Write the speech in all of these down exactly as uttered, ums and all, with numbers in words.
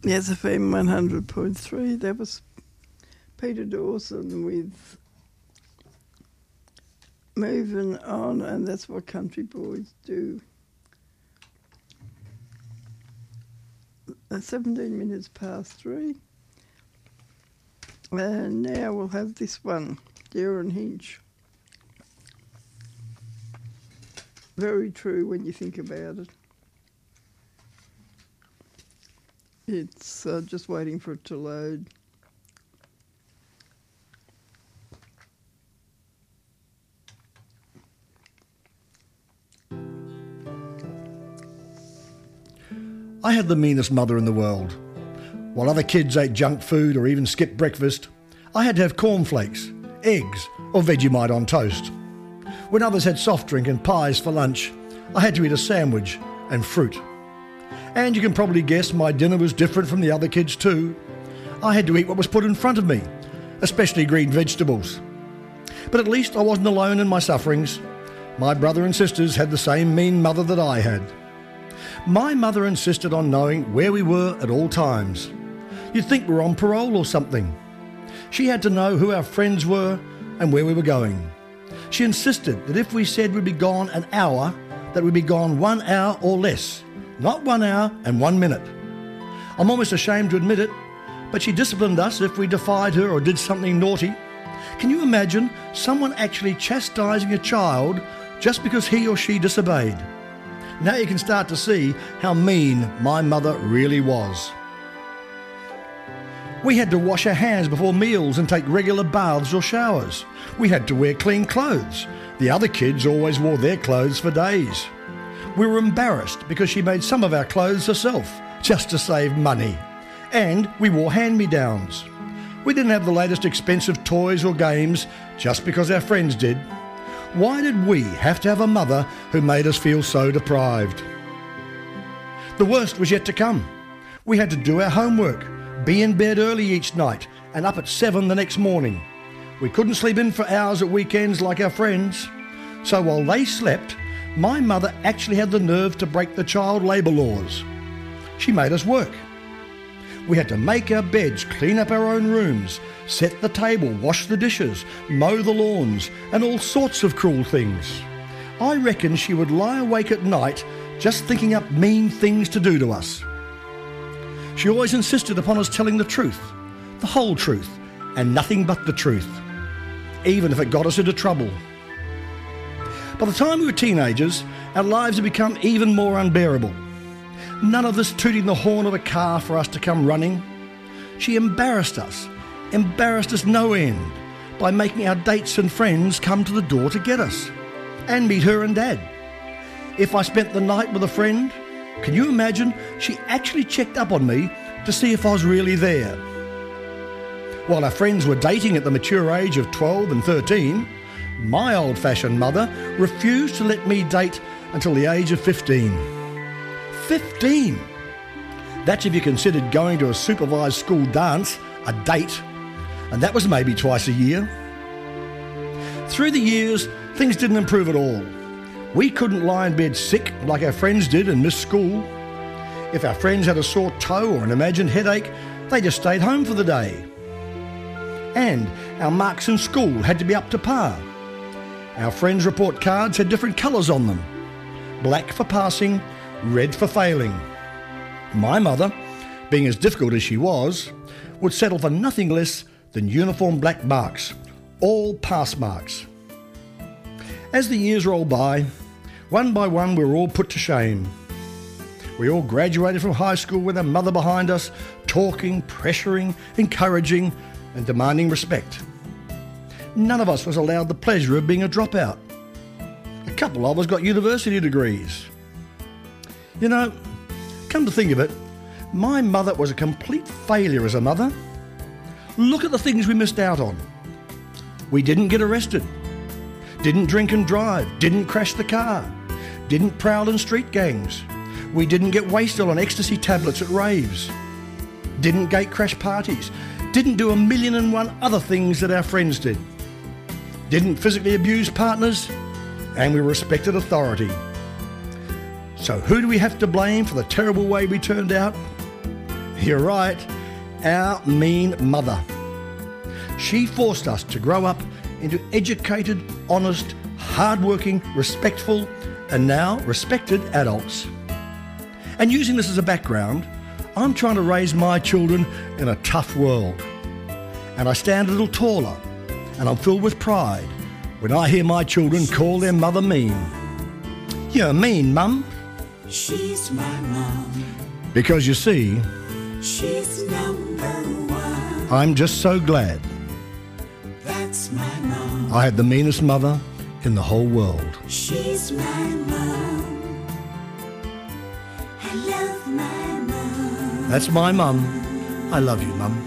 Yes, F M one hundred point three. That was Peter Dawson with Moving On, and that's what country boys do. Uh, seventeen minutes past three. And now we'll have this one, Darren Hinch. Very true when you think about it. It's uh, just waiting for it to load. I had the meanest mother in the world. While other kids ate junk food or even skipped breakfast, I had to have cornflakes, eggs or Vegemite on toast. When others had soft drink and pies for lunch, I had to eat a sandwich and fruit. And you can probably guess my dinner was different from the other kids too. I had to eat what was put in front of me, especially green vegetables. But at least I wasn't alone in my sufferings. My brother and sisters had the same mean mother that I had. My mother insisted on knowing where we were at all times. You'd think we were on parole or something. She had to know who our friends were and where we were going. She insisted that if we said we'd be gone an hour, that we'd be gone one hour or less, not one hour and one minute. I'm almost ashamed to admit it, but she disciplined us if we defied her or did something naughty. Can you imagine someone actually chastising a child just because he or she disobeyed? Now you can start to see how mean my mother really was. We had to wash our hands before meals and take regular baths or showers. We had to wear clean clothes. The other kids always wore their clothes for days. We were embarrassed because she made some of our clothes herself, just to save money. And we wore hand-me-downs. We didn't have the latest expensive toys or games just because our friends did. Why did we have to have a mother who made us feel so deprived? The worst was yet to come. We had to do our homework, be in bed early each night, and up at seven the next morning. We couldn't sleep in for hours at weekends like our friends. So while they slept, my mother actually had the nerve to break the child labour laws. She made us work. We had to make our beds, clean up our own rooms, set the table, wash the dishes, mow the lawns, and all sorts of cruel things. I reckon she would lie awake at night just thinking up mean things to do to us. She always insisted upon us telling the truth, the whole truth, and nothing but the truth, even if it got us into trouble. By the time we were teenagers, our lives had become even more unbearable. None of this tooting the horn of a car for us to come running. She embarrassed us, embarrassed us no end, by making our dates and friends come to the door to get us, and meet her and Dad. If I spent the night with a friend, can you imagine, she actually checked up on me to see if I was really there. While our friends were dating at the mature age of twelve and thirteen, my old-fashioned mother refused to let me date until the age of fifteen. fifteen! That's if you considered going to a supervised school dance a date, and that was maybe twice a year. Through the years, things didn't improve at all. We couldn't lie in bed sick like our friends did and miss school. If our friends had a sore toe or an imagined headache, they just stayed home for the day. And our marks in school had to be up to par. Our friends' report cards had different colours on them. Black for passing, red for failing. My mother, being as difficult as she was, would settle for nothing less than uniform black marks, all pass marks. As the years rolled by, one by one we were all put to shame. We all graduated from high school with our mother behind us, talking, pressuring, encouraging, and demanding respect. None of us was allowed the pleasure of being a dropout. A couple of us got university degrees. You know, come to think of it, my mother was a complete failure as a mother. Look at the things we missed out on. We didn't get arrested, didn't drink and drive, didn't crash the car, didn't prowl in street gangs. We didn't get wasted on ecstasy tablets at raves, didn't gate crash parties, didn't do a million and one other things that our friends did, didn't physically abuse partners, and we respected authority. So who do we have to blame for the terrible way we turned out? You're right, our mean mother. She forced us to grow up into educated, honest, hard-working, respectful, and now respected adults. And using this as a background, I'm trying to raise my children in a tough world. And I stand a little taller, and I'm filled with pride when I hear my children call their mother mean. You're mean, Mum. She's my mum. Because you see, she's number one. I'm just so glad that's my mum. I had the meanest mother in the whole world. She's my mum. I love my mum. That's my mum. I love you, Mum.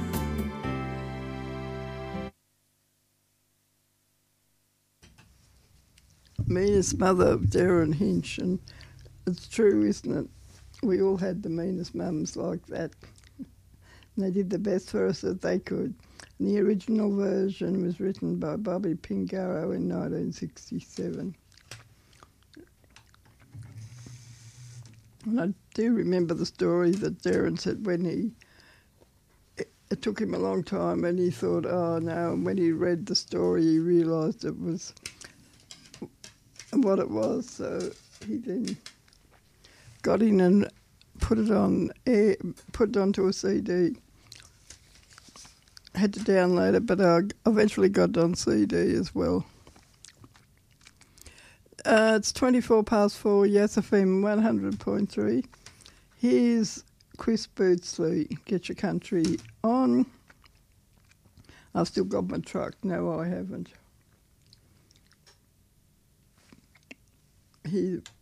Meanest mother of Darren Hinch, and it's true, isn't it? We all had the meanest mums like that. And they did the best for us that they could. And the original version was written by Bobby Pingaro in nineteen sixty-seven. And I do remember the story that Darren said when he, it, it took him a long time and he thought, oh no, and when he read the story he realised it was what it was, so he then got in and put it on air, put it onto a C D. Had to download it, but I eventually got it on C D as well. Uh, it's twenty-four past four, Yes F M one hundred point three. Here's Chris Bootsley, Get Your Country On. I've still got my truck. No, I haven't. He